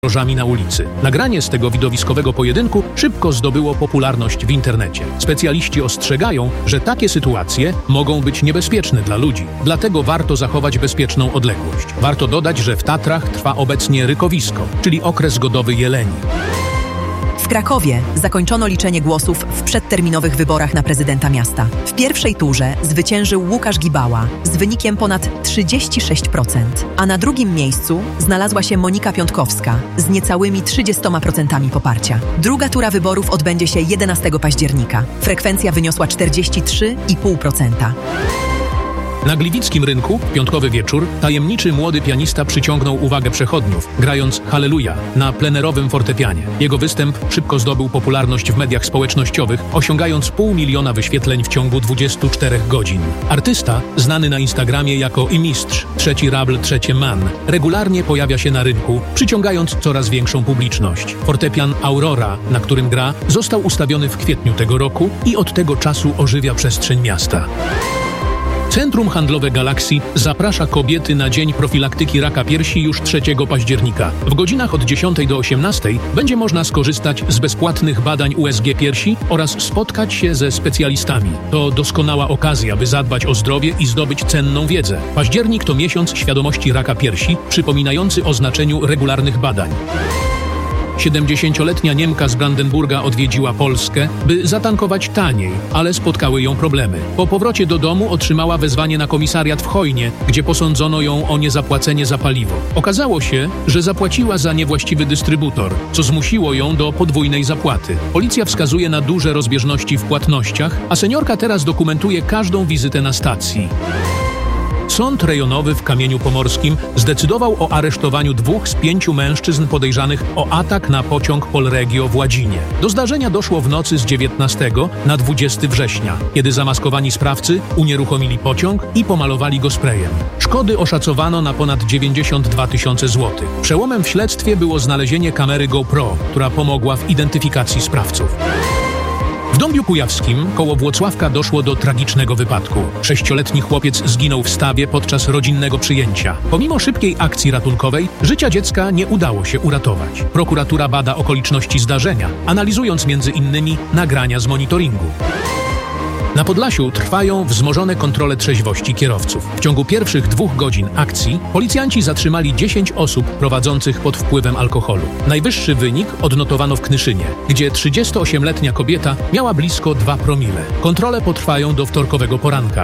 rożami na ulicy. Nagranie z tego widowiskowego pojedynku szybko zdobyło popularność w internecie. Specjaliści ostrzegają, że takie sytuacje mogą być niebezpieczne dla ludzi. Dlatego warto zachować bezpieczną odległość. Warto dodać, że w Tatrach trwa obecnie rykowisko, czyli okres godowy jeleni. W Krakowie zakończono liczenie głosów w przedterminowych wyborach na prezydenta miasta. W pierwszej turze zwyciężył Łukasz Gibała z wynikiem ponad 36%, a na drugim miejscu znalazła się Monika Piątkowska z niecałymi 30% poparcia. Druga tura wyborów odbędzie się 11 października. Frekwencja wyniosła 43,5%. Na gliwickim rynku, w piątkowy wieczór, tajemniczy młody pianista przyciągnął uwagę przechodniów, grając Halleluja na plenerowym fortepianie. Jego występ szybko zdobył popularność w mediach społecznościowych, osiągając 500 000 wyświetleń w ciągu 24 godzin. Artysta, znany na Instagramie jako i mistrz, trzeci rabl, trzecie man, regularnie pojawia się na rynku, przyciągając coraz większą publiczność. Fortepian Aurora, na którym gra, został ustawiony w kwietniu tego roku i od tego czasu ożywia przestrzeń miasta. Centrum Handlowe Galaxy zaprasza kobiety na Dzień Profilaktyki Raka Piersi już 3 października. W godzinach od 10 do 18 będzie można skorzystać z bezpłatnych badań USG piersi oraz spotkać się ze specjalistami. To doskonała okazja, by zadbać o zdrowie i zdobyć cenną wiedzę. Październik to miesiąc świadomości raka piersi, przypominający o znaczeniu regularnych badań. 70-letnia Niemka z Brandenburga odwiedziła Polskę, by zatankować taniej, ale spotkały ją problemy. Po powrocie do domu otrzymała wezwanie na komisariat w Chojnie, gdzie posądzono ją o niezapłacenie za paliwo. Okazało się, że zapłaciła za niewłaściwy dystrybutor, co zmusiło ją do podwójnej zapłaty. Policja wskazuje na duże rozbieżności w płatnościach, a seniorka teraz dokumentuje każdą wizytę na stacji. Sąd rejonowy w Kamieniu Pomorskim zdecydował o aresztowaniu 2 z 5 mężczyzn podejrzanych o atak na pociąg Polregio w Ładzinie. Do zdarzenia doszło w nocy z 19 na 20 września, kiedy zamaskowani sprawcy unieruchomili pociąg i pomalowali go sprayem. Szkody oszacowano na ponad 92 000 złotych. Przełomem w śledztwie było znalezienie kamery GoPro, która pomogła w identyfikacji sprawców. W Dąbiu Kujawskim, koło Włocławka, doszło do tragicznego wypadku. 6-letni chłopiec zginął w stawie podczas rodzinnego przyjęcia. Pomimo szybkiej akcji ratunkowej, życia dziecka nie udało się uratować. Prokuratura bada okoliczności zdarzenia, analizując m.in. nagrania z monitoringu. Na Podlasiu trwają wzmożone kontrole trzeźwości kierowców. W ciągu pierwszych 2 godzin akcji policjanci zatrzymali 10 osób prowadzących pod wpływem alkoholu. Najwyższy wynik odnotowano w Knyszynie, gdzie 38-letnia kobieta miała blisko 2 promile. Kontrole potrwają do wtorkowego poranka.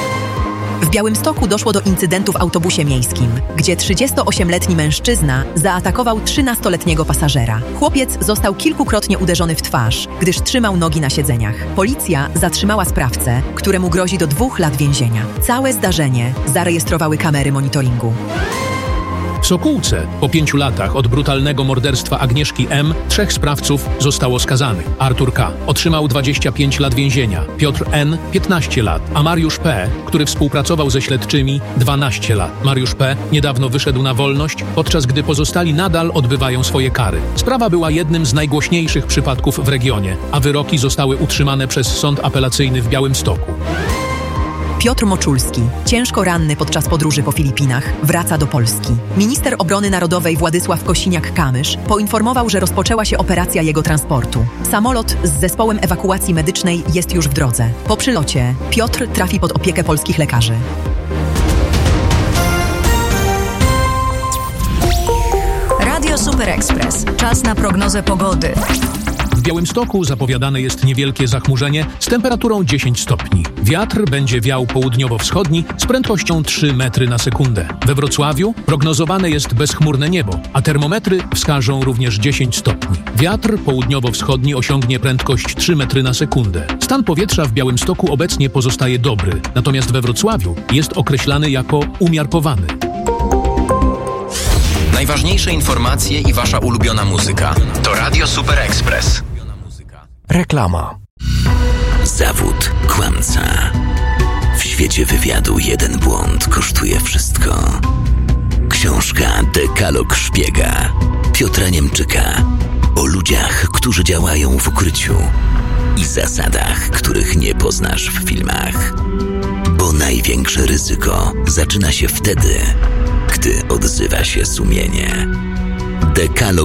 W Białymstoku doszło do incydentu w autobusie miejskim, gdzie 38-letni mężczyzna zaatakował 13-letniego pasażera. Chłopiec został kilkukrotnie uderzony w twarz, gdyż trzymał nogi na siedzeniach. Policja zatrzymała sprawcę, któremu grozi do 2 lat więzienia. Całe zdarzenie zarejestrowały kamery monitoringu. W Sokółce po 5 latach od brutalnego morderstwa Agnieszki M. 3 sprawców zostało skazanych. Artur K. otrzymał 25 lat więzienia, Piotr N. 15 lat, a Mariusz P., który współpracował ze śledczymi, 12 lat. Mariusz P. niedawno wyszedł na wolność, podczas gdy pozostali nadal odbywają swoje kary. Sprawa była jednym z najgłośniejszych przypadków w regionie, a wyroki zostały utrzymane przez Sąd Apelacyjny w Białymstoku. Piotr Moczulski, ciężko ranny podczas podróży po Filipinach, wraca do Polski. Minister Obrony Narodowej Władysław Kosiniak-Kamysz poinformował, że rozpoczęła się operacja jego transportu. Samolot z zespołem ewakuacji medycznej jest już w drodze. Po przylocie Piotr trafi pod opiekę polskich lekarzy. Radio Super Express. Czas na prognozę pogody. W Białymstoku zapowiadane jest niewielkie zachmurzenie z temperaturą 10 stopni. Wiatr będzie wiał południowo-wschodni z prędkością 3 metry na sekundę. We Wrocławiu prognozowane jest bezchmurne niebo, a termometry wskażą również 10 stopni. Wiatr południowo-wschodni osiągnie prędkość 3 metry na sekundę. Stan powietrza w Białymstoku obecnie pozostaje dobry, natomiast we Wrocławiu jest określany jako umiarkowany. Najważniejsze informacje i wasza ulubiona muzyka to Radio Super Express. Reklama. Zawód kłamca. W świecie wywiadu jeden błąd kosztuje wszystko. Książka Dekalog szpiega Piotra Niemczyka o ludziach, którzy działają w ukryciu i zasadach, których nie poznasz w filmach. Bo największe ryzyko zaczyna się wtedy, gdy odzywa się sumienie. Dekalog